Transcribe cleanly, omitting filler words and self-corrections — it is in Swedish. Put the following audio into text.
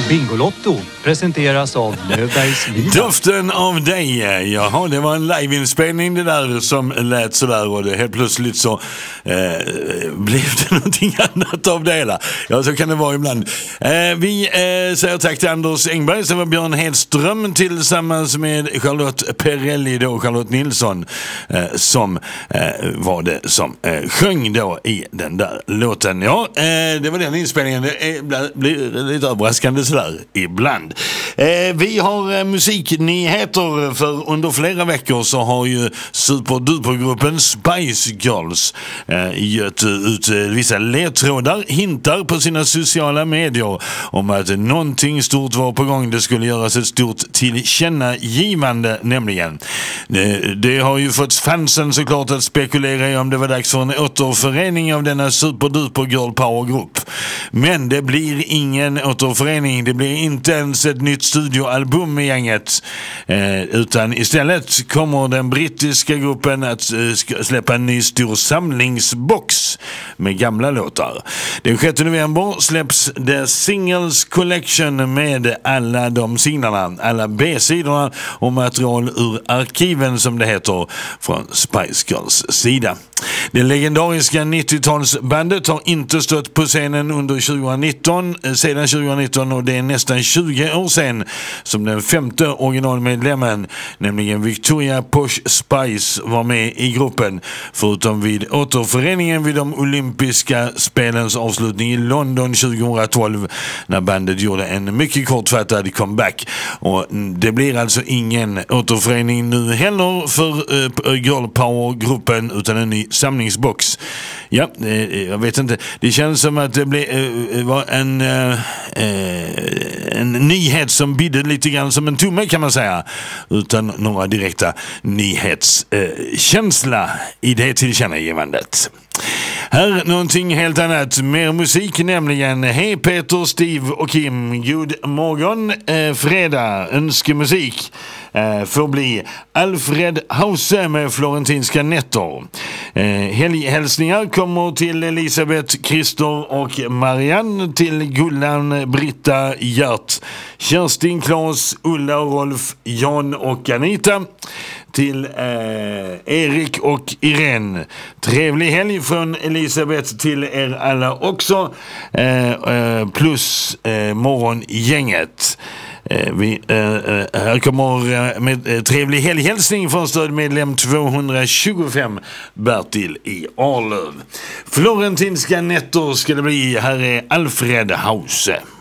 Bingolotto presenteras av Löfbergs Vin. Doften av dig. Jaha, det var en liveinspelning det där som lät sådär och det helt plötsligt så blev det någonting annat av det hela. Ja, så kan det vara ibland. Vi säger tack till Anders Engberg, som var Björn Hedström tillsammans med Charlotte Perrelli då, Charlotte Nilsson som var det som sjöng då i den där låten. Ja, det var den inspelningen. Det blir lite överraskande sådär ibland. Vi har musiknyheter, för under flera veckor så har ju superdupergruppen Spice Girls gett ut vissa ledtrådar, hintar på sina sociala medier om att någonting stort var på gång. Det skulle göras ett stort tillkännagivande nämligen. Det har ju fått fansen såklart att spekulera i om det var dags för en återförening av denna superduper girl powergrupp. Men det blir ingen återförening. Det blir inte ens ett nytt studioalbum i gänget, utan istället kommer den brittiska gruppen att släppa en ny stor samlingsbox med gamla låtar. Den 6 november släpps The Singles Collection med alla de singlarna, alla B-sidorna och material ur arkiven som det heter från Spice Girls sida. Det legendariska 90-talsbandet har inte stått på scenen under 2019, sedan 2019, och det är nästan 20 år sedan som den femte originalmedlemmen, nämligen Victoria Posh Spice, var med i gruppen, förutom vid återföreningen vid de olympiska spelens avslutning i London 2012 när bandet gjorde en mycket kortfattad comeback. Och det blir alltså ingen återförening nu heller för Girl Power-gruppen, utan en ny samlingsbox. Ja, jag vet inte. Det känns som att det var en nyhet som bidde lite grann som en tumme, kan man säga, utan några direkta nyhetskänsla i det tillkännagivandet. Här någonting helt annat, mer musik nämligen. Hej Peter, Steve och Kim, god morgon. Fredag, önskemusik får bli Alfred Hause med Florentinska nätter. Helghälsningar kommer till Elisabeth, Christer och Marianne, till Gullan, Britta, Gert, Kerstin, Claes, Ulla och Rolf, Jan och Anita, till Erik och Irene. Trevlig helg från Elisabeth till er alla också, plus morgongänget. Här kommer med trevlig helghälsning från stödmedlem 225, Bertil i Arlöv. Florentinska nätter ska det bli. Här är Alfred Hause.